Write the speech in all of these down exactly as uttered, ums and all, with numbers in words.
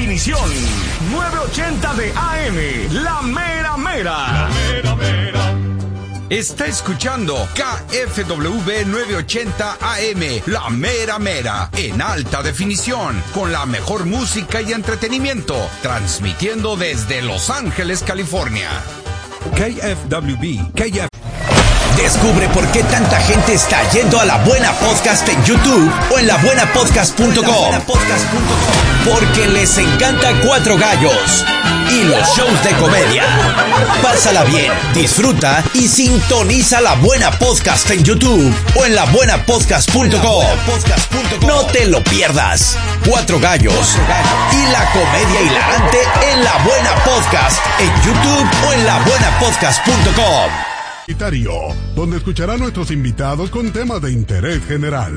definición. novecientos ochenta de A M, la mera mera. La mera mera. Está escuchando K F W novecientos ochenta A M, la mera mera, en alta definición, con la mejor música y entretenimiento, transmitiendo desde Los Ángeles, California. K F W B, K F. Descubre por qué tanta gente está yendo a La Buena Podcast en YouTube o en la buena podcast punto com. Porque les encanta Cuatro Gallos y los shows de comedia. Pásala bien, disfruta y sintoniza La Buena Podcast en YouTube o en la buena podcast punto com. No te lo pierdas. Cuatro Gallos y la comedia hilarante en La Buena Podcast en YouTube o en la buena podcast punto com. Donde escuchará a nuestros invitados con temas de interés general.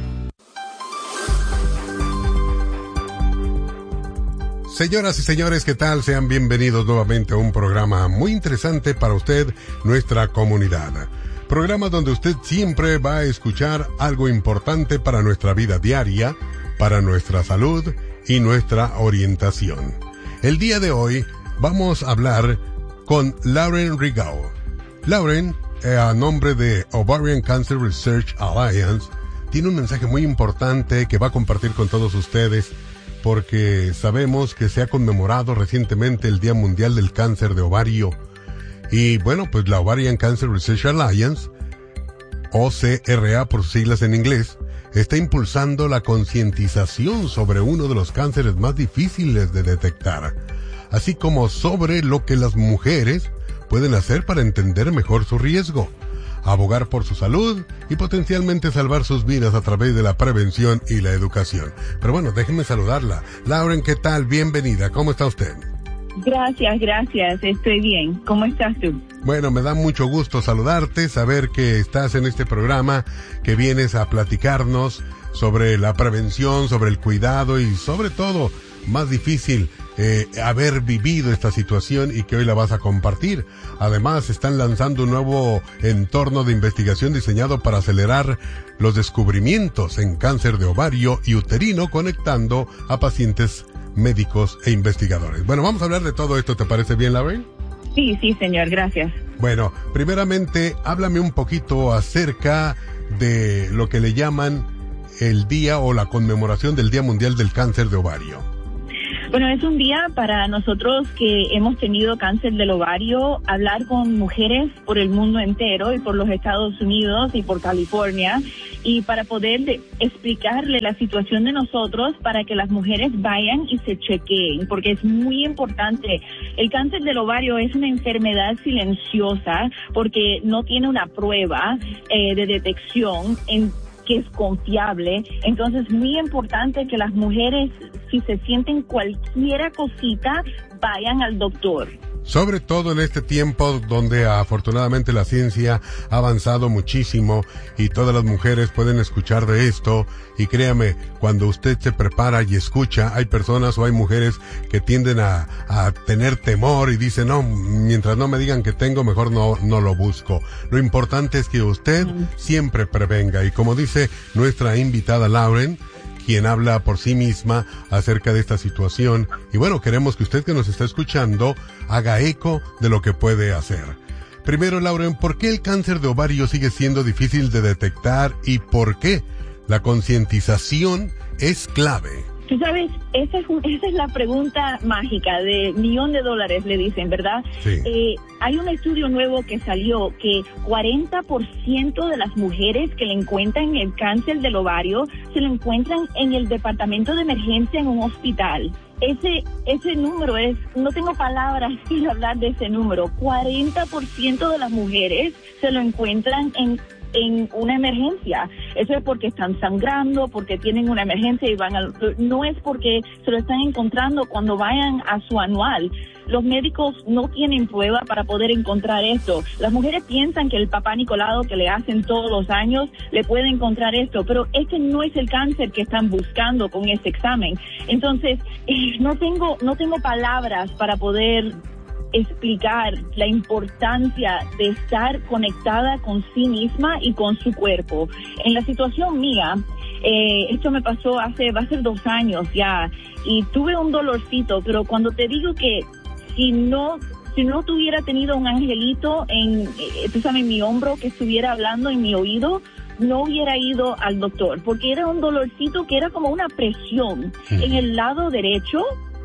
Señoras y señores, ¿qué tal? Sean bienvenidos nuevamente a un programa muy interesante para usted, nuestra comunidad. Programa donde usted siempre va a escuchar algo importante para nuestra vida diaria, para nuestra salud y nuestra orientación. El día de hoy vamos a hablar con Lauren Rigau. Lauren, eh, a nombre de Ovarian Cancer Research Alliance, tiene un mensaje muy importante que va a compartir con todos ustedes, porque sabemos que se ha conmemorado recientemente el Día Mundial del Cáncer de Ovario. Y bueno, pues la Ovarian Cancer Research Alliance, O C R A por sus siglas en inglés, está impulsando la concientización sobre uno de los cánceres más difíciles de detectar, así como sobre lo que las mujeres pueden hacer para entender mejor su riesgo, abogar por su salud y potencialmente salvar sus vidas a través de la prevención y la educación. Pero bueno, déjenme saludarla. Lauren, ¿qué tal? Bienvenida. ¿Cómo está usted? Gracias, gracias. Estoy bien. ¿Cómo estás tú? Bueno, me da mucho gusto saludarte, saber que estás en este programa, que vienes a platicarnos sobre la prevención, sobre el cuidado y sobre todo, más difícil, eh, haber vivido esta situación y que hoy la vas a compartir. Además, están lanzando un nuevo entorno de investigación diseñado para acelerar los descubrimientos en cáncer de ovario y uterino, conectando a pacientes, médicos e investigadores. Bueno, vamos a hablar de todo esto, ¿te parece bien, Lauren? Sí, sí, señor, gracias. Bueno, primeramente, háblame un poquito acerca de lo que le llaman el día o la conmemoración del Día Mundial del Cáncer de Ovario. Bueno, es un día para nosotros que hemos tenido cáncer del ovario, hablar con mujeres por el mundo entero y por los Estados Unidos y por California, y para poder de, explicarle la situación de nosotros para que las mujeres vayan y se chequeen, porque es muy importante. El cáncer del ovario es una enfermedad silenciosa porque no tiene una prueba eh, de detección en que es confiable. Entonces, muy importante que las mujeres, si se sienten cualquier cosita, vayan al doctor. Sobre todo en este tiempo donde afortunadamente la ciencia ha avanzado muchísimo y todas las mujeres pueden escuchar de esto. Y créame, cuando usted se prepara y escucha, hay personas o hay mujeres que tienden a, a tener temor y dicen, no, mientras no me digan que tengo, mejor no, no lo busco. Lo importante es que usted mm. siempre prevenga. Y como dice nuestra invitada Lauren, quien habla por sí misma acerca de esta situación. Y bueno, queremos que usted que nos está escuchando haga eco de lo que puede hacer. Primero, Lauren, ¿por qué el cáncer de ovario sigue siendo difícil de detectar y por qué la concientización es clave? Tú sabes, esa es, un, esa es la pregunta mágica de millón de dólares, le dicen, ¿verdad? Sí. Eh, hay un estudio nuevo que salió que cuarenta por ciento de las mujeres que le encuentran el cáncer del ovario se lo encuentran en el departamento de emergencia en un hospital. Ese ese número es, no tengo palabras para hablar de ese número. cuarenta por ciento de las mujeres se lo encuentran en en una emergencia. Eso es porque están sangrando, porque tienen una emergencia y van al... No es porque se lo están encontrando cuando vayan a su anual. Los médicos no tienen prueba para poder encontrar esto. Las mujeres piensan que el papá Nicolau que le hacen todos los años le puede encontrar esto, pero este no es el cáncer que están buscando con este examen. Entonces, eh, no tengo, no tengo palabras para poder explicar la importancia de estar conectada con sí misma y con su cuerpo. En la situación mía, Eh, esto me pasó hace, va a ser dos años ya, y tuve un dolorcito, pero cuando te digo que si no, si no tuviera tenido un angelito en, eh, tú sabes, en mi hombro que estuviera hablando en mi oído, no hubiera ido al doctor, porque era un dolorcito que era como una presión mm. en el lado derecho.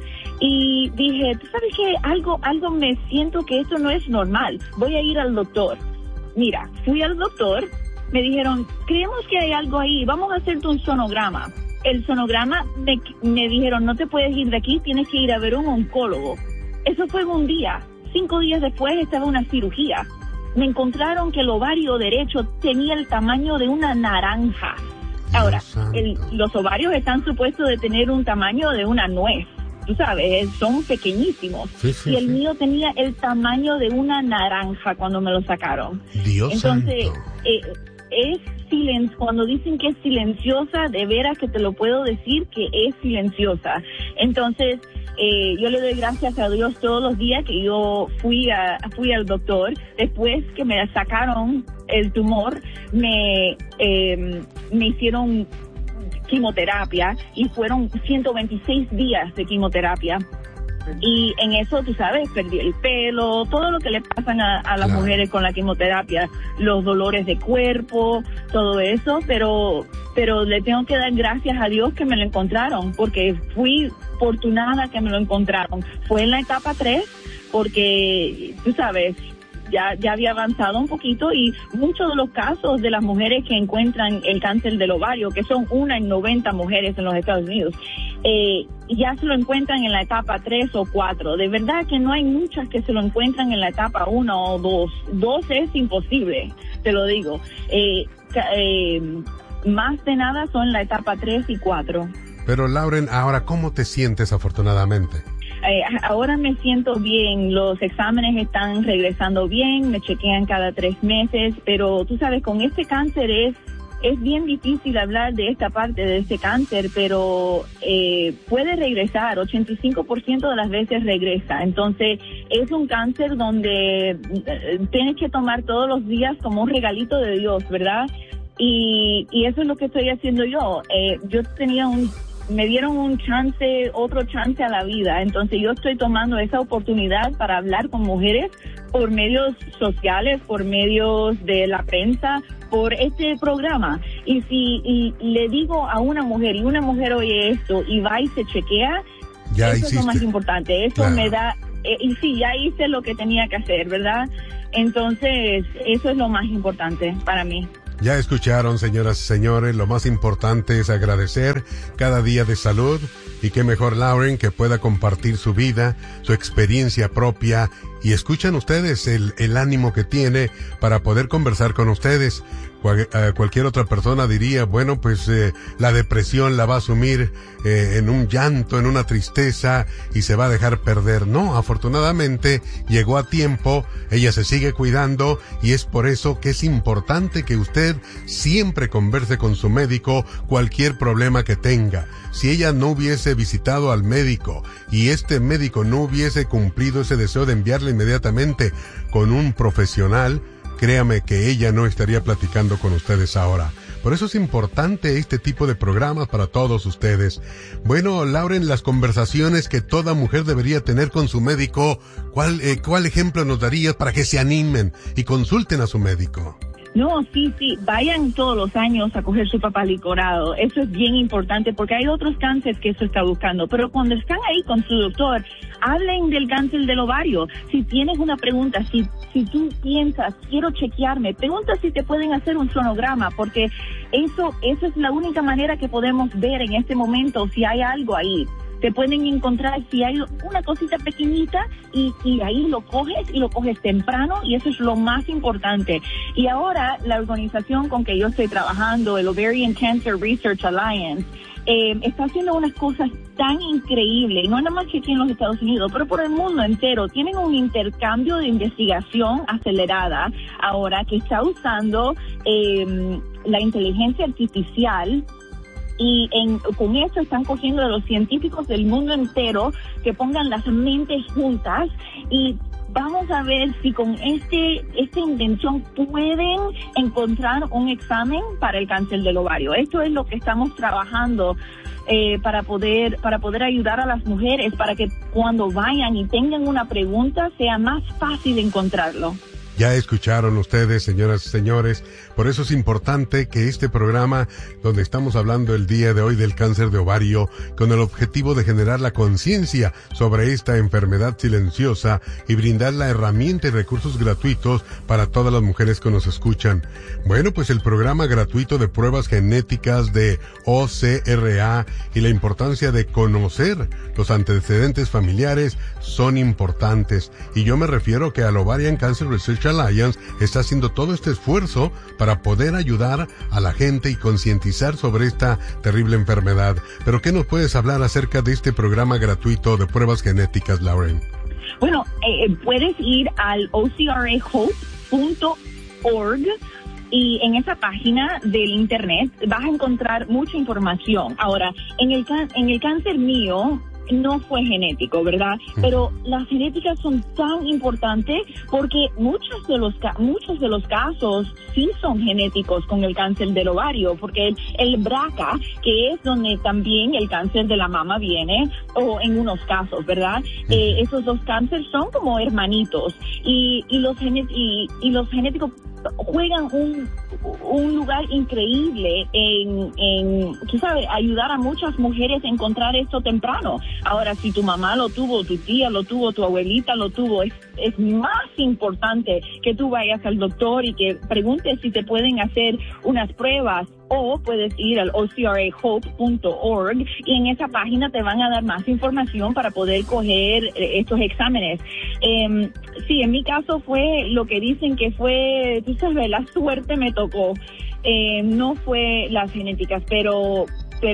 Y dije, ¿tú sabes qué? Algo, algo me siento que esto no es normal. Voy a ir al doctor. Mira, fui al doctor, me dijeron, creemos que hay algo ahí, vamos a hacerte un sonograma. El sonograma, me, me dijeron, no te puedes ir de aquí, tienes que ir a ver un oncólogo. Eso fue en un día. Cinco días después estaba una cirugía. Me encontraron que el ovario derecho tenía el tamaño de una naranja. Ahora, el, los ovarios están supuestos de tener un tamaño de una nuez. Tú sabes, son pequeñísimos. Sí, sí, y el sí. mío tenía el tamaño de una naranja cuando me lo sacaron. Dios Entonces, santo. Eh, es silencio. Cuando dicen que es silenciosa, de veras que te lo puedo decir que es silenciosa. Entonces, eh, yo le doy gracias a Dios todos los días que yo fui a fui al doctor. Después que me sacaron el tumor, me, eh, me hicieron quimioterapia y fueron ciento veintiséis días de quimioterapia. Y en eso, tú sabes, perdí el pelo, todo lo que le pasan a, a las claro. mujeres con la quimioterapia, los dolores de cuerpo, todo eso, pero pero le tengo que dar gracias a Dios que me lo encontraron, porque fui afortunada que me lo encontraron. Fue en la etapa tres, porque, tú sabes, Ya, ya había avanzado un poquito y muchos de los casos de las mujeres que encuentran el cáncer del ovario, que son una en noventa mujeres en los Estados Unidos, eh, ya se lo encuentran en la etapa tres o cuatro. De verdad que no hay muchas que se lo encuentran en la etapa uno o dos. Dos es imposible, te lo digo. Eh, eh, más de nada son la etapa tres y cuatro. Pero Lauren, ahora, ¿cómo te sientes afortunadamente? Eh, ahora me siento bien, los exámenes están regresando bien, me chequean cada tres meses, pero tú sabes, con este cáncer es es bien difícil hablar de esta parte de este cáncer, pero eh, puede regresar, ochenta y cinco por ciento de las veces regresa. Entonces, es un cáncer donde eh, tienes que tomar todos los días como un regalito de Dios, ¿verdad? Y, y eso es lo que estoy haciendo yo. Eh, yo tenía un... me dieron un chance, otro chance a la vida. Entonces yo estoy tomando esa oportunidad para hablar con mujeres por medios sociales, por medios de la prensa, por este programa. Y si y le digo a una mujer, y una mujer oye esto y va y se chequea, ya eso hiciste. Es lo más importante. Eso claro. me da, eh, y sí, ya hice lo que tenía que hacer, ¿verdad? Entonces, eso es lo más importante para mí. Ya escucharon, señoras y señores, lo más importante es agradecer cada día de salud, y qué mejor Lauren que pueda compartir su vida, su experiencia propia, y escuchan ustedes el, el ánimo que tiene para poder conversar con ustedes. Cual, uh, cualquier otra persona diría, bueno, pues eh, la depresión la va a asumir eh, en un llanto, en una tristeza, y se va a dejar perder. No, afortunadamente llegó a tiempo, ella se sigue cuidando, y es por eso que es importante que usted siempre converse con su médico cualquier problema que tenga. Si ella no hubiese visitado al médico y este médico no hubiese cumplido ese deseo de enviarla inmediatamente con un profesional, créame que ella no estaría platicando con ustedes ahora. Por eso es importante este tipo de programas para todos ustedes. Bueno, Lauren, las conversaciones que toda mujer debería tener con su médico, ¿cuál, eh, cuál ejemplo nos darías para que se animen y consulten a su médico? No, sí, sí, vayan todos los años a coger su papá licorado. Eso es bien importante porque hay otros cánceres que eso está buscando. Pero cuando están ahí con su doctor, hablen del cáncer del ovario. Si tienes una pregunta, si si tú piensas, quiero chequearme, pregunta si te pueden hacer un sonograma, porque eso, eso es la única manera que podemos ver en este momento si hay algo ahí. Te pueden encontrar si hay una cosita pequeñita y, y ahí lo coges y lo coges temprano, y eso es lo más importante. Y ahora la organización con que yo estoy trabajando, el Ovarian Cancer Research Alliance, eh, está haciendo unas cosas tan increíbles, no nada más que aquí en los Estados Unidos, pero por el mundo entero. Tienen un intercambio de investigación acelerada ahora que está usando eh, la inteligencia artificial Y en, con eso están cogiendo a los científicos del mundo entero que pongan las mentes juntas y vamos a ver si con este esta invención pueden encontrar un examen para el cáncer del ovario. Esto es lo que estamos trabajando eh, para poder para poder ayudar a las mujeres para que cuando vayan y tengan una pregunta sea más fácil encontrarlo. Ya escucharon ustedes, señoras y señores, por eso es importante que este programa, donde estamos hablando el día de hoy del cáncer de ovario, con el objetivo de generar la conciencia sobre esta enfermedad silenciosa y brindar la herramienta y recursos gratuitos para todas las mujeres que nos escuchan. Bueno, pues el programa gratuito de pruebas genéticas de O C R A y la importancia de conocer los antecedentes familiares son importantes. Y yo me refiero que al Ovarian Cancer Research Alliance está haciendo todo este esfuerzo para poder ayudar a la gente y concientizar sobre esta terrible enfermedad. Pero ¿qué nos puedes hablar acerca de este programa gratuito de pruebas genéticas, Lauren? Bueno, eh, puedes ir al o c r a hope punto org y en esa página del internet vas a encontrar mucha información. Ahora, en el can- en el cáncer mío no fue genético, ¿verdad? Pero las genéticas son tan importantes porque muchos de los ca- muchos de los casos sí son genéticos con el cáncer del ovario, porque el, el B R C A, que es donde también el cáncer de la mama viene, o en unos casos, ¿verdad? Eh, esos dos cánceres son como hermanitos y y los genet- y, y los genéticos juegan un un lugar increíble en, en, tú sabes, ayudar a muchas mujeres a encontrar esto temprano. Ahora, si tu mamá lo tuvo, tu tía lo tuvo, tu abuelita lo tuvo, es, es más importante que tú vayas al doctor y que preguntes si te pueden hacer unas pruebas, o puedes ir al o c r a hope punto org y en esa página te van a dar más información para poder coger eh, estos exámenes. Eh, sí, en mi caso fue lo que dicen que fue, tú sabes, la suerte me tocó. Eh, no fue las genéticas, pero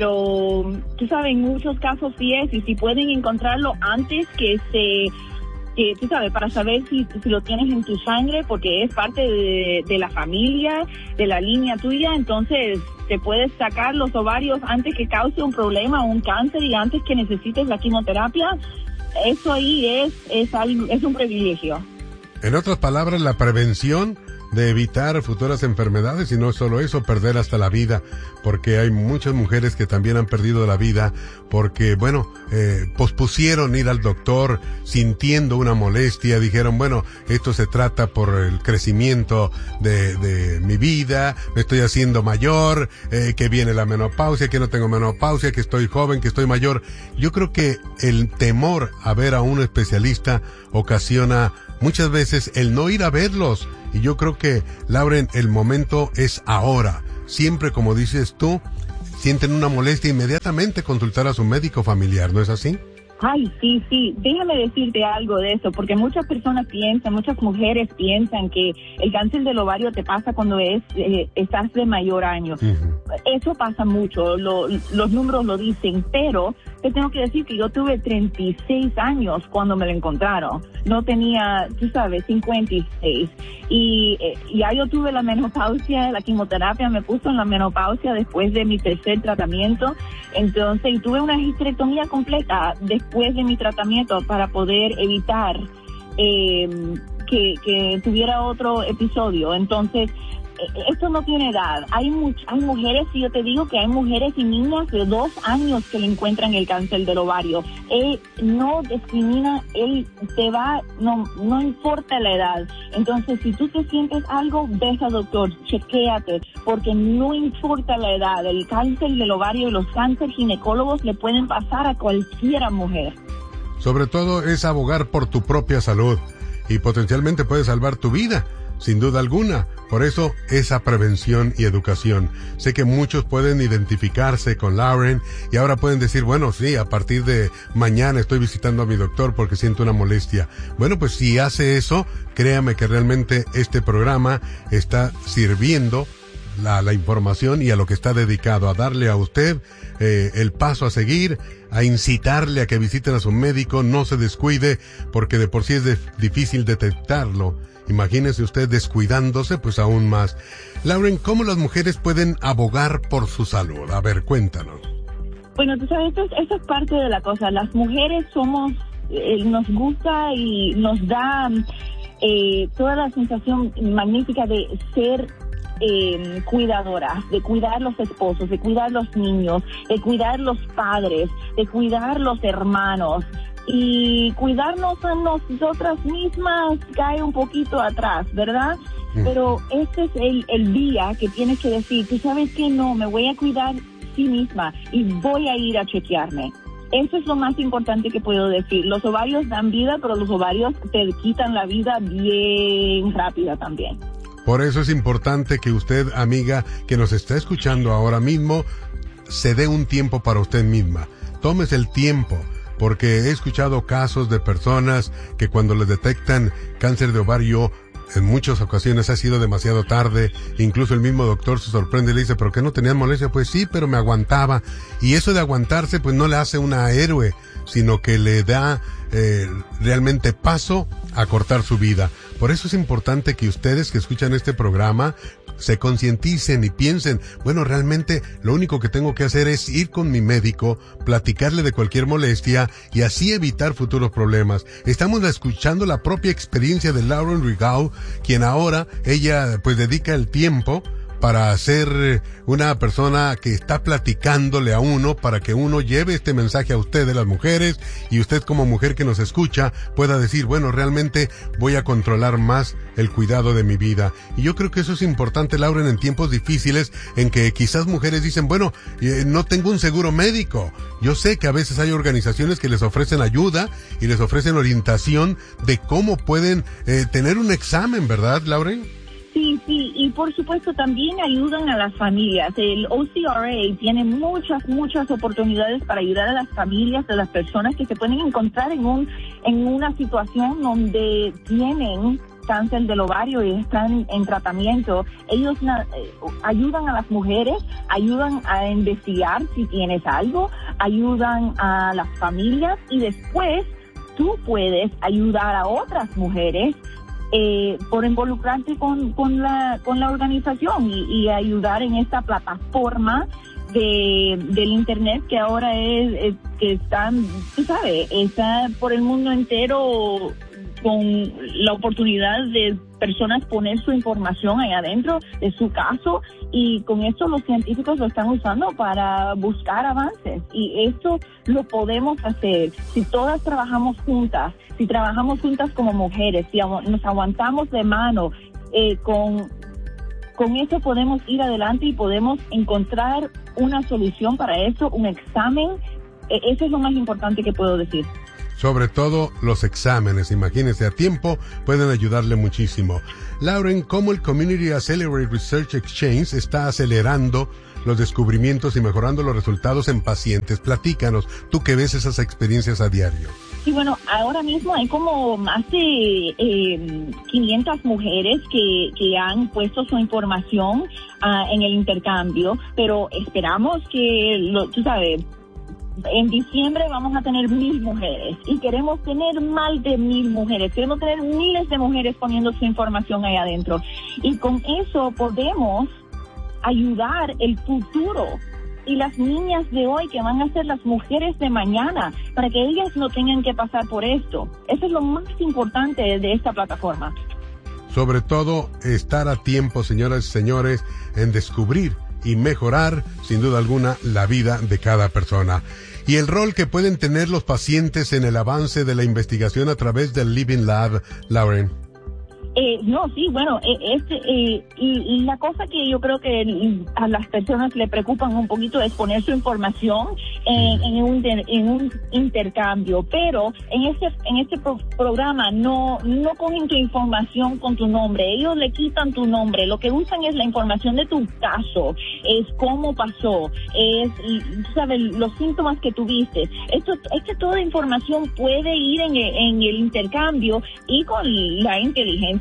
pero tú sabes, en muchos casos sí es, y si pueden encontrarlo antes que se... que tú sabes, para saber si, si lo tienes en tu sangre, porque es parte de, de la familia, de la línea tuya, entonces te puedes sacar los ovarios antes que cause un problema, un cáncer, y antes que necesites la quimioterapia. Eso ahí es, es, algo, es un privilegio. En otras palabras, la prevención de evitar futuras enfermedades, y no solo eso, perder hasta la vida, porque hay muchas mujeres que también han perdido la vida porque, bueno, eh, pospusieron ir al doctor sintiendo una molestia, dijeron, bueno, esto se trata por el crecimiento de, de mi vida, me estoy haciendo mayor, eh, que viene la menopausia, que no tengo menopausia, que estoy joven, que estoy mayor. Yo creo que el temor a ver a un especialista ocasiona muchas veces el no ir a verlos. Y yo creo que, Lauren, el momento es ahora. Siempre, como dices tú, sienten una molestia, inmediatamente consultar a su médico familiar, ¿no es así? Ay, sí, sí. Déjame decirte algo de eso, porque muchas personas piensan, muchas mujeres piensan que el cáncer del ovario te pasa cuando es eh, estás de mayor año. Uh-huh. Eso pasa mucho, lo, los números lo dicen, pero te tengo que decir que yo tuve treinta y seis años cuando me lo encontraron. No tenía, tú sabes, cincuenta y seis. Y eh, ya yo tuve la menopausia, la quimioterapia me puso en la menopausia después de mi tercer tratamiento. Entonces, y tuve una histerectomía completa después de mi tratamiento para poder evitar eh, que, que tuviera otro episodio. Entonces, esto no tiene edad. Hay much, hay mujeres, y yo te digo que hay mujeres y niñas de dos años que le encuentran el cáncer del ovario. Él no discrimina, él te va, no, no importa la edad. Entonces, si tú te sientes algo, ves al doctor, chequéate, porque no importa la edad. El cáncer del ovario y los cánceres ginecólogos le pueden pasar a cualquiera mujer. Sobre todo es abogar por tu propia salud y potencialmente puede salvar tu vida. Sin duda alguna. Por eso, esa prevención y educación. Sé que muchos pueden identificarse con Lauren y ahora pueden decir, bueno, sí, a partir de mañana estoy visitando a mi doctor porque siento una molestia. Bueno, pues si hace eso, créame que realmente este programa está sirviendo la, la información y a lo que está dedicado, a darle a usted eh, el paso a seguir, a incitarle a que visiten a su médico, no se descuide, porque de por sí es de, difícil detectarlo. Imagínese usted descuidándose, pues aún más. Lauren, ¿cómo las mujeres pueden abogar por su salud? A ver, cuéntanos. Bueno, tú sabes, eso es, eso es parte de la cosa. Las mujeres somos, eh, nos gusta y nos da eh, toda la sensación magnífica de ser eh, cuidadoras, de cuidar los esposos, de cuidar los niños, de cuidar los padres, de cuidar los hermanos. Y cuidarnos a nosotras mismas cae un poquito atrás, ¿verdad? Mm. Pero este es el, el día que tienes que decir, tú sabes que no, me voy a cuidar sí misma y voy a ir a chequearme. Eso es lo más importante que puedo decir. Los ovarios dan vida, pero los ovarios te quitan la vida bien rápida también. Por eso es importante que usted, amiga, que nos está escuchando ahora mismo, se dé un tiempo para usted misma. Tómese el tiempo. Porque he escuchado casos de personas que cuando les detectan cáncer de ovario, en muchas ocasiones ha sido demasiado tarde. Incluso el mismo doctor se sorprende y le dice, ¿pero qué no tenían molestia? Pues sí, pero me aguantaba. Y eso de aguantarse, pues no le hace una héroe, sino que le da eh, realmente paso a cortar su vida. Por eso es importante que ustedes que escuchan este programa se concienticen y piensen, bueno, realmente lo único que tengo que hacer es ir con mi médico, platicarle de cualquier molestia y así evitar futuros problemas. Estamos escuchando la propia experiencia de Lauren Rigau, quien ahora, ella pues dedica el tiempo para ser una persona que está platicándole a uno para que uno lleve este mensaje a usted de las mujeres y usted como mujer que nos escucha pueda decir, bueno, realmente voy a controlar más el cuidado de mi vida. Y yo creo que eso es importante, Lauren, en tiempos difíciles en que quizás mujeres dicen, bueno, eh, no tengo un seguro médico. Yo sé que a veces hay organizaciones que les ofrecen ayuda y les ofrecen orientación de cómo pueden eh, tener un examen, ¿verdad, Lauren? Sí, sí, y por supuesto también ayudan a las familias. El O C R A tiene muchas, muchas oportunidades para ayudar a las familias de las personas que se pueden encontrar en un en una situación donde tienen cáncer del ovario y están en tratamiento. Ellos eh, ayudan a las mujeres, ayudan a investigar si tienes algo, ayudan a las familias y después tú puedes ayudar a otras mujeres Eh, por involucrarte con, con la con la organización y, y ayudar en esta plataforma de del internet que ahora es, es que están, tú sabes, está por el mundo entero con la oportunidad de personas poner su información ahí adentro de su caso y con esto los científicos lo están usando para buscar avances y esto lo podemos hacer si todas trabajamos juntas, si trabajamos juntas como mujeres, si agu- nos aguantamos de mano, eh, con con eso podemos ir adelante y podemos encontrar una solución para eso, un examen, eh, eso es lo más importante que puedo decir. Sobre todo los exámenes, imagínense, a tiempo pueden ayudarle muchísimo. Lauren, ¿cómo el Community Accelerated Research Exchange está acelerando los descubrimientos y mejorando los resultados en pacientes? Platícanos, tú que ves esas experiencias a diario. Sí, bueno, ahora mismo hay como más de eh, quinientas mujeres que, que han puesto su información uh, en el intercambio, pero esperamos que, lo, tú sabes, en diciembre vamos a tener mil mujeres y queremos tener más de mil mujeres, queremos tener miles de mujeres poniendo su información ahí adentro y con eso podemos ayudar el futuro y las niñas de hoy que van a ser las mujeres de mañana para que ellas no tengan que pasar por esto. Eso es lo más importante de esta plataforma. Sobre todo estar a tiempo, señoras y señores, en descubrir y mejorar, sin duda alguna, la vida de cada persona. Y el rol que pueden tener los pacientes en el avance de la investigación a través del Living Lab, Lauren. Eh, no, sí, bueno, eh, este, eh, y, y la cosa que yo creo que a las personas le preocupan un poquito es poner su información en, en, un, en un intercambio, pero en este en este pro programa no no cogen tu información con tu nombre, ellos le quitan tu nombre, lo que usan es la información de tu caso, es cómo pasó, es, sabes, los síntomas que tuviste. Esto, es que toda información puede ir en, en el intercambio y con la inteligencia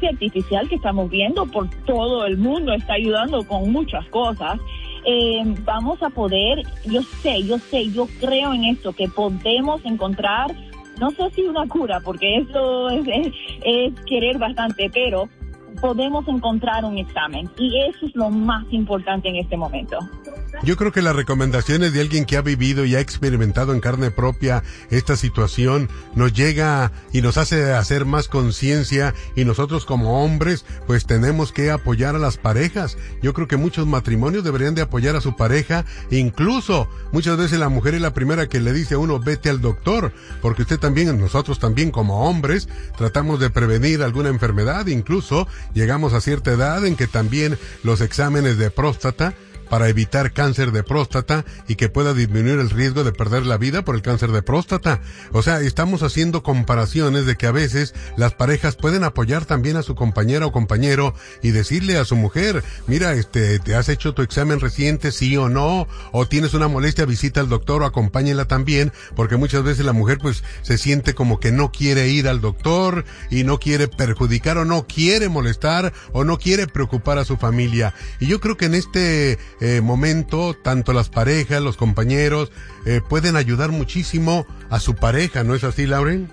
inteligencia artificial que estamos viendo por todo el mundo está ayudando con muchas cosas. Eh, vamos a poder, yo sé, yo sé, yo creo en esto, que podemos encontrar, no sé si una cura, porque eso es, es, es querer bastante, pero podemos encontrar un examen y eso es lo más importante en este momento. Yo creo que las recomendaciones de alguien que ha vivido y ha experimentado en carne propia esta situación nos llega y nos hace hacer más conciencia, y nosotros como hombres pues tenemos que apoyar a las parejas. Yo creo que muchos matrimonios deberían de apoyar a su pareja, incluso muchas veces la mujer es la primera que le dice a uno vete al doctor, porque usted también, nosotros también como hombres tratamos de prevenir alguna enfermedad, incluso llegamos a cierta edad en que también los exámenes de próstata para evitar cáncer de próstata y que pueda disminuir el riesgo de perder la vida por el cáncer de próstata. O sea, estamos haciendo comparaciones de que a veces las parejas pueden apoyar también a su compañera o compañero y decirle a su mujer, mira, este, ¿te has hecho tu examen reciente, sí o no? O tienes una molestia, visita al doctor o acompáñela también, porque muchas veces la mujer pues se siente como que no quiere ir al doctor y no quiere perjudicar o no quiere molestar o no quiere preocupar a su familia. Y yo creo que en este Eh, momento, tanto las parejas, los compañeros, eh, pueden ayudar muchísimo a su pareja, ¿no es así, Lauren?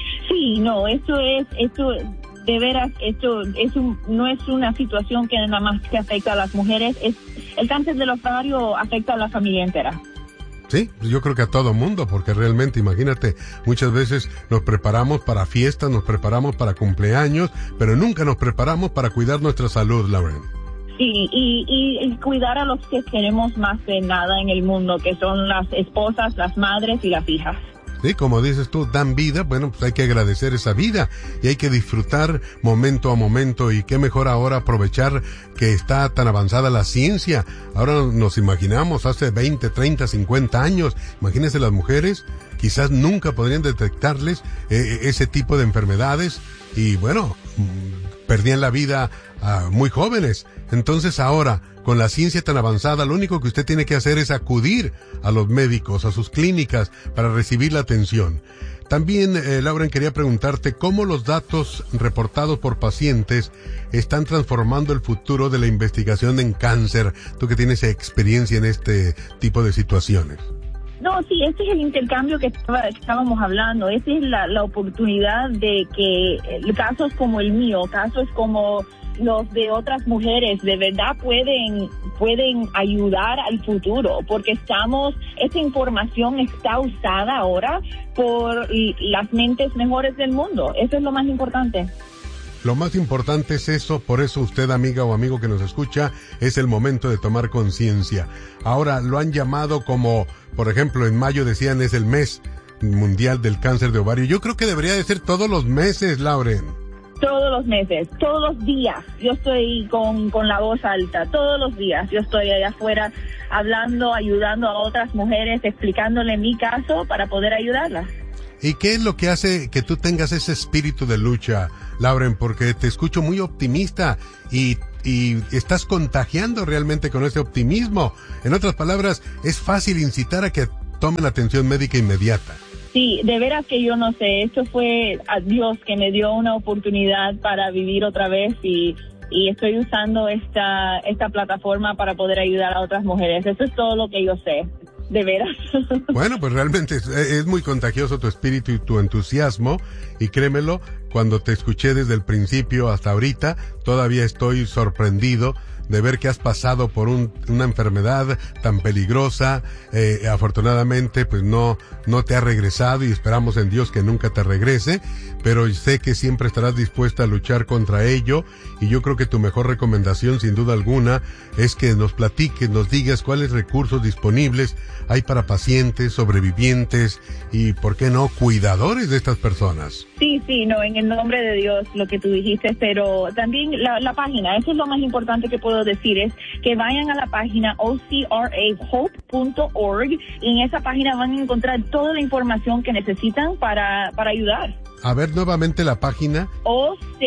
Sí, no, esto es, esto, de veras, esto es un, no es una situación que nada más que afecta a las mujeres, es, el cáncer del ovario afecta a la familia entera. Sí, yo creo que a todo mundo, porque realmente, imagínate, muchas veces nos preparamos para fiestas, nos preparamos para cumpleaños, pero nunca nos preparamos para cuidar nuestra salud, Lauren. Sí, y, y, y cuidar a los que queremos más de nada en el mundo, que son las esposas, las madres y las hijas. Sí, como dices tú, dan vida, bueno, pues hay que agradecer esa vida y hay que disfrutar momento a momento, y qué mejor ahora aprovechar que está tan avanzada la ciencia. Ahora nos imaginamos hace veinte, treinta, cincuenta años, imagínense las mujeres, quizás nunca podrían detectarles eh, ese tipo de enfermedades y bueno, perdían la vida uh, muy jóvenes. Entonces ahora, con la ciencia tan avanzada, lo único que usted tiene que hacer es acudir a los médicos, a sus clínicas, para recibir la atención. También, eh, Lauren, quería preguntarte cómo los datos reportados por pacientes están transformando el futuro de la investigación en cáncer, tú que tienes experiencia en este tipo de situaciones. No, sí, este es el intercambio que, estaba, que estábamos hablando. Esta es la, la oportunidad de que eh, casos como el mío, casos como los de otras mujeres, de verdad pueden pueden ayudar al futuro, porque estamos, esta información está usada ahora por las mentes mejores del mundo. Eso es lo más importante. Lo más importante es eso, por eso usted, amiga o amigo que nos escucha, es el momento de tomar conciencia. Ahora lo han llamado como, por ejemplo, en mayo decían es el mes mundial del cáncer de ovario. Yo creo que debería de ser todos los meses, Lauren. Todos los meses, todos los días, yo estoy con, con la voz alta, todos los días, yo estoy allá afuera hablando, ayudando a otras mujeres, explicándole mi caso para poder ayudarlas. ¿Y qué es lo que hace que tú tengas ese espíritu de lucha, Lauren? Porque te escucho muy optimista y, y estás contagiando realmente con ese optimismo. En otras palabras, es fácil incitar a que tomen atención médica inmediata. Sí, de veras que yo no sé, esto fue a Dios que me dio una oportunidad para vivir otra vez y, y estoy usando esta, esta plataforma para poder ayudar a otras mujeres. Eso es todo lo que yo sé. De veras. Bueno, pues realmente es, es muy contagioso tu espíritu y tu entusiasmo, y créemelo, cuando te escuché desde el principio hasta ahorita, todavía estoy sorprendido de ver que has pasado por un, una enfermedad tan peligrosa. Eh, afortunadamente, pues no, no te ha regresado y esperamos en Dios que nunca te regrese, pero sé que siempre estarás dispuesta a luchar contra ello, y yo creo que tu mejor recomendación, sin duda alguna, es que nos platiques, nos digas cuáles recursos disponibles hay para pacientes, sobrevivientes y, ¿por qué no, cuidadores de estas personas? Sí, sí, no, en el nombre de Dios, lo que tú dijiste, pero también la, la página, eso es lo más importante que puedo decir, es que vayan a la página o c r a hope punto org y en esa página van a encontrar toda la información que necesitan para, para ayudar. A ver nuevamente la página. o c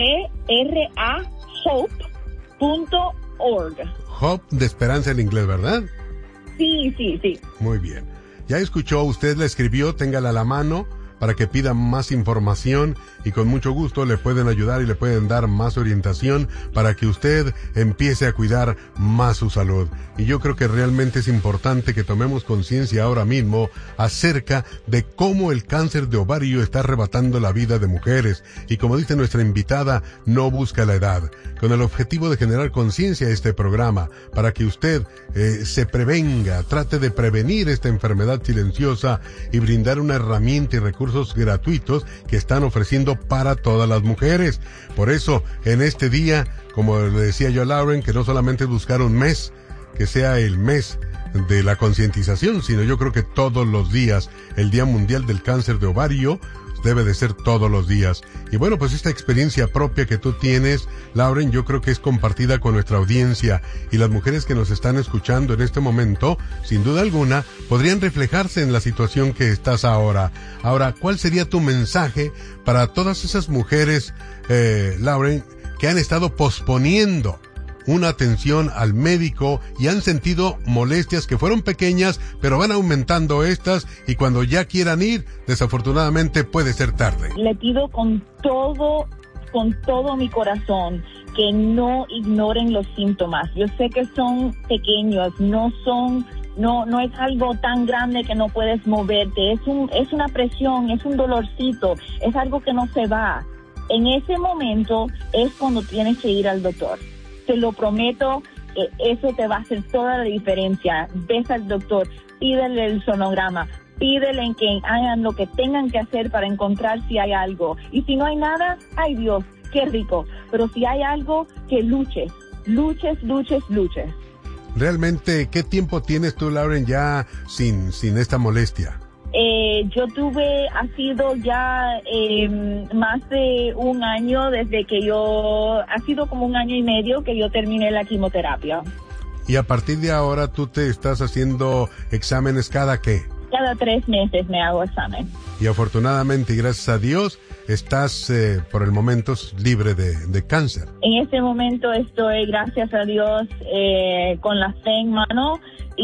r a hope punto org. Hope de esperanza en inglés, ¿verdad? Sí, sí, sí. Muy bien. Ya escuchó, usted la escribió, téngala a la mano. para que pida más información y con mucho gusto le pueden ayudar y le pueden dar más orientación para que usted empiece a cuidar más su salud. Y yo creo que realmente es importante que tomemos conciencia ahora mismo acerca de cómo el cáncer de ovario está arrebatando la vida de mujeres. Y como dice nuestra invitada, no busca la edad. Con el objetivo de generar conciencia a este programa, para que usted eh, se prevenga, trate de prevenir esta enfermedad silenciosa y brindar una herramienta y recursos gratuitos que están ofreciendo para todas las mujeres. Por eso, en este día, como le decía yo a Lauren, que no solamente buscar un mes, que sea el mes de la concientización, sino yo creo que todos los días, el Día Mundial del Cáncer de Ovario, debe de ser todos los días. Y bueno, pues esta experiencia propia que tú tienes, Lauren, yo creo que es compartida con nuestra audiencia, y las mujeres que nos están escuchando en este momento, sin duda alguna, podrían reflejarse en la situación que estás ahora. Ahora, ¿cuál sería tu mensaje para todas esas mujeres, eh, Lauren, que han estado posponiendo una atención al médico y han sentido molestias que fueron pequeñas, pero van aumentando estas, y cuando ya quieran ir, desafortunadamente puede ser tarde? Le pido con todo, con todo mi corazón que no ignoren los síntomas. Yo sé que son pequeños, no son, no, no es algo tan grande que no puedes moverte. Es un, es una presión, es un dolorcito, es algo que no se va. En ese momento es cuando tienes que ir al doctor. Te lo prometo, eh, eso te va a hacer toda la diferencia. Ves al doctor, pídele el sonograma, pídele que hagan lo que tengan que hacer para encontrar si hay algo. Y si no hay nada, ay Dios, qué rico. Pero si hay algo, que luches, luches, luches, luches. Realmente, ¿qué tiempo tienes tú, Lauren, ya sin, sin esta molestia? Eh, yo tuve, ha sido ya eh, más de un año desde que yo, ha sido como un año y medio que yo terminé la quimioterapia. Y a partir de ahora tú te estás haciendo exámenes cada qué? Cada tres meses me hago examen. Y afortunadamente y gracias a Dios estás eh, por el momento libre de, de cáncer. En este momento estoy, gracias a Dios, eh, con la fe en mano.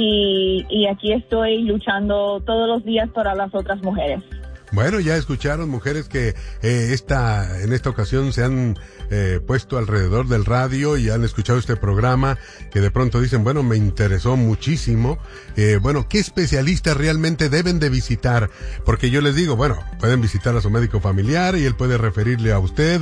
Y, y aquí estoy luchando todos los días para las otras mujeres. Bueno, ya escucharon, mujeres que eh, esta, en esta ocasión se han eh, puesto alrededor del radio y han escuchado este programa, que de pronto dicen, bueno, me interesó muchísimo. Eh, bueno, ¿qué especialistas realmente deben de visitar? Porque yo les digo, bueno, pueden visitar a su médico familiar y él puede referirle a usted,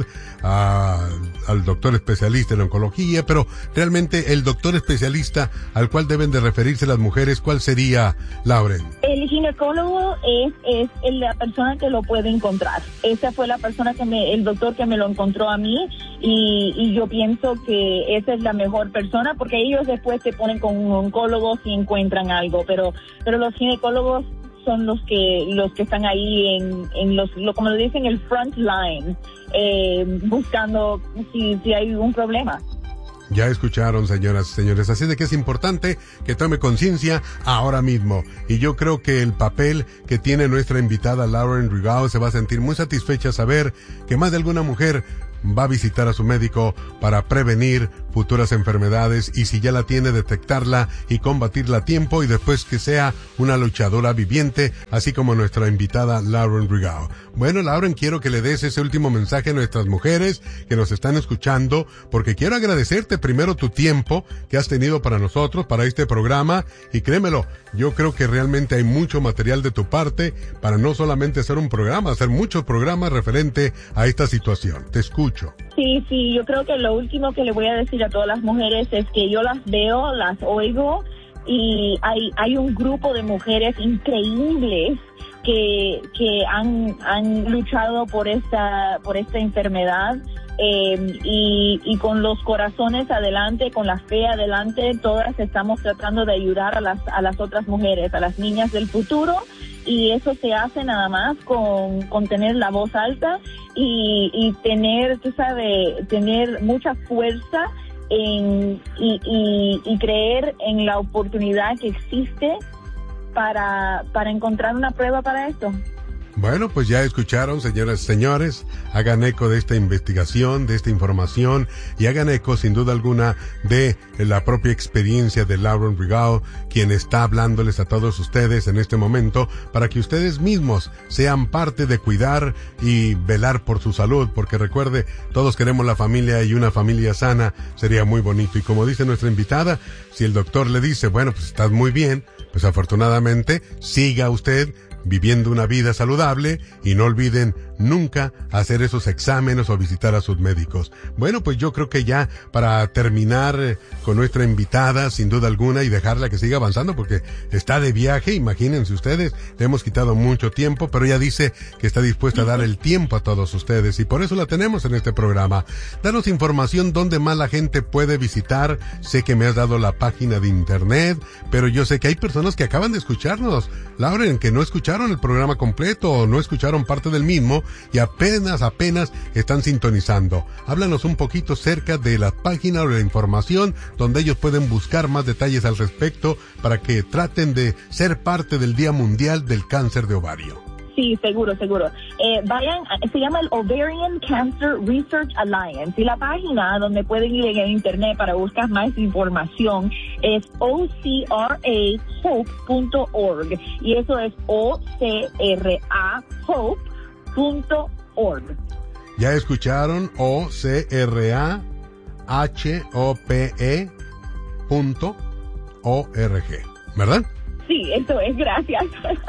a, al doctor especialista en oncología, pero realmente el doctor especialista al cual deben de referirse las mujeres, ¿cuál sería, Lauren? El ginecólogo es, es la persona que lo puede encontrar. Esa fue la persona que me, el doctor que me lo encontró a mí, y, y yo pienso que esa es la mejor persona, porque ellos después se ponen con un oncólogo si encuentran algo, pero, pero los ginecólogos son los que, los que están ahí en, en los, lo, como lo dicen, el front line, eh, buscando si, si hay un problema. Ya escucharon, señoras y señores, así de que es importante que tome conciencia ahora mismo. Y yo creo que el papel que tiene nuestra invitada Lauren Rigao se va a sentir muy satisfecha saber que más de alguna mujer va a visitar a su médico para prevenir futuras enfermedades, y si ya la tiene, detectarla y combatirla a tiempo, y después que sea una luchadora viviente, así como nuestra invitada Lauren Rigao. Bueno, Lauren, quiero que le des ese último mensaje a nuestras mujeres que nos están escuchando, porque quiero agradecerte primero tu tiempo que has tenido para nosotros, para este programa, y créemelo, yo creo que realmente hay mucho material de tu parte para no solamente hacer un programa, hacer muchos programas referente a esta situación. Te escucho. Sí, sí, yo creo que lo último que le voy a decir a todas las mujeres es que yo las veo, las oigo, y hay hay un grupo de mujeres increíbles que que han han luchado por esta por esta enfermedad, eh, y y con los corazones adelante, con la fe adelante, todas estamos tratando de ayudar a las a las otras mujeres, a las niñas del futuro. Y eso se hace nada más con, con tener la voz alta y, y tener, tú sabes, tener mucha fuerza en, y, y, y creer en la oportunidad que existe para, para encontrar una prueba para esto. Bueno, pues ya escucharon, señoras y señores, hagan eco de esta investigación, de esta información, y hagan eco, sin duda alguna, de la propia experiencia de Lauren Rigal, quien está hablándoles a todos ustedes en este momento, para que ustedes mismos sean parte de cuidar y velar por su salud, porque recuerde, todos queremos la familia y una familia sana sería muy bonito. Y como dice nuestra invitada, si el doctor le dice, bueno, pues estás muy bien, pues afortunadamente, siga usted viviendo una vida saludable y no olviden nunca hacer esos exámenes o visitar a sus médicos. Bueno, pues yo creo que ya para terminar eh, con nuestra invitada, sin duda alguna, y dejarla que siga avanzando porque está de viaje, imagínense ustedes, le hemos quitado mucho tiempo, pero ella dice que está dispuesta a dar el tiempo a todos ustedes y por eso la tenemos en este programa. Danos información dónde más la gente puede visitar. Sé que me has dado la página de internet, pero yo sé que hay personas que acaban de escucharnos, Lauren, que no escucharon el programa completo o no escucharon parte del mismo y apenas, apenas están sintonizando. Háblanos un poquito cerca de la página o de la información donde ellos pueden buscar más detalles al respecto para que traten de ser parte del Día Mundial del Cáncer de Ovario. Sí, seguro, seguro. Eh, vayan, se llama el Ovarian Cancer Research Alliance y la página donde pueden ir en internet para buscar más información es o c r a hope punto org y eso es o c r a hope punto org. Ya escucharon, o c r a h o p e punto org, ¿verdad? Sí, eso es, gracias.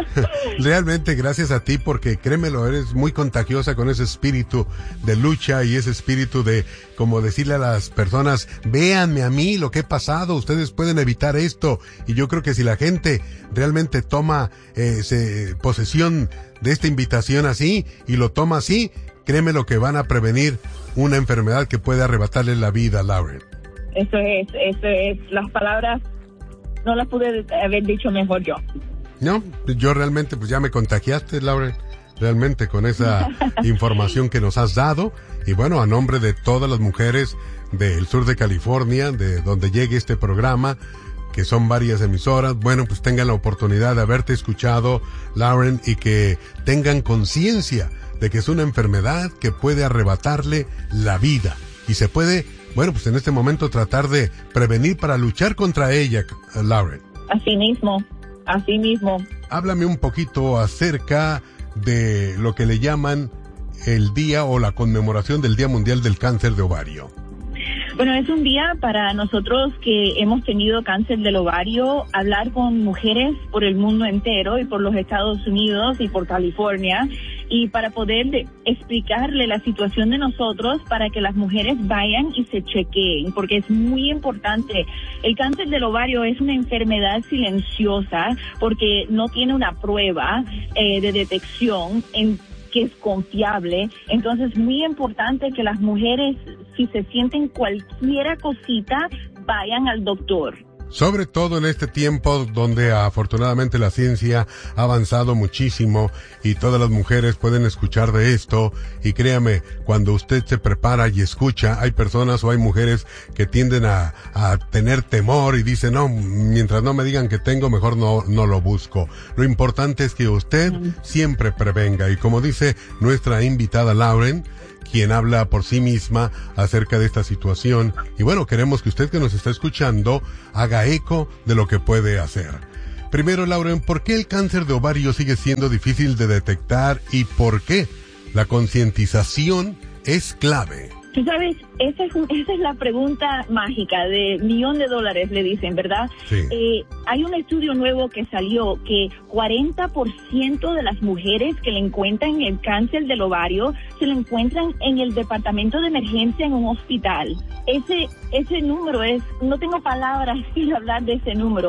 Realmente gracias a ti porque créemelo, eres muy contagiosa con ese espíritu de lucha y ese espíritu de como decirle a las personas, véanme a mí lo que he pasado, ustedes pueden evitar esto. Y yo creo que si la gente realmente toma eh, se, posesión de esta invitación así y lo toma así, créemelo que van a prevenir una enfermedad que puede arrebatarle la vida a Lauren. Eso es, eso es, las palabras no las pude haber dicho mejor yo. No, yo realmente pues ya me contagiaste, Lauren, realmente con esa información que nos has dado. Y bueno, a nombre de todas las mujeres del sur de California, de donde llegue este programa, que son varias emisoras, bueno, pues tengan la oportunidad de haberte escuchado, Lauren, y que tengan conciencia de que es una enfermedad que puede arrebatarle la vida. Y se puede, bueno, pues en este momento tratar de prevenir para luchar contra ella, Lauren. Así mismo, así mismo. Háblame un poquito acerca de lo que le llaman el día o la conmemoración del Día Mundial del Cáncer de Ovario. Bueno, es un día para nosotros que hemos tenido cáncer del ovario, hablar con mujeres por el mundo entero y por los Estados Unidos y por California, y para poder de, explicarle la situación de nosotros para que las mujeres vayan y se chequeen, porque es muy importante. El cáncer del ovario es una enfermedad silenciosa porque no tiene una prueba eh, de detección en que es confiable. Entonces es muy importante que las mujeres, si se sienten cualquier cosita, vayan al doctor. Sobre todo en este tiempo donde afortunadamente la ciencia ha avanzado muchísimo y todas las mujeres pueden escuchar de esto. Y créame, cuando usted se prepara y escucha, hay personas o hay mujeres que tienden a, a tener temor y dicen, no, mientras no me digan que tengo, mejor no, no lo busco. Lo importante es que usted siempre prevenga. Y como dice nuestra invitada Lauren, quien habla por sí misma acerca de esta situación. Y bueno, queremos que usted que nos está escuchando haga eco de lo que puede hacer. Primero, Lauren, ¿por qué el cáncer de ovario sigue siendo difícil de detectar y por qué la concientización es clave? Tú sabes, esa es, un, esa es la pregunta mágica de millón de dólares, le dicen, ¿verdad? Sí. Eh, hay un estudio nuevo que salió que cuarenta por ciento de las mujeres que le encuentran el cáncer del ovario se lo encuentran en el departamento de emergencia en un hospital. Ese, ese número es, no tengo palabras para hablar de ese número.